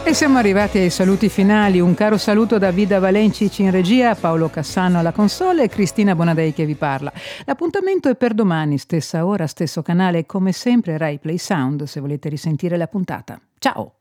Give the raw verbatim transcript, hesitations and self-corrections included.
E siamo arrivati ai saluti finali. Un caro saluto da Vida Valencic in regia, Paolo Cassano alla console e Cristina Bonadei che vi parla. L'appuntamento è per domani, stessa ora, stesso canale, come sempre Rai Play Sound, se volete risentire la puntata. Ciao!